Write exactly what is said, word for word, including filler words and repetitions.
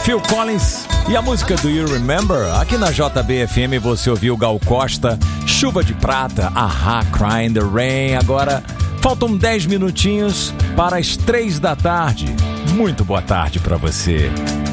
Phil Collins e a música Do You Remember? Aqui na J B F M você ouviu Gal Costa, Chuva de Prata, Ahá, Cry in the Rain. Agora faltam dez minutinhos para as três da tarde. Muito boa tarde para você.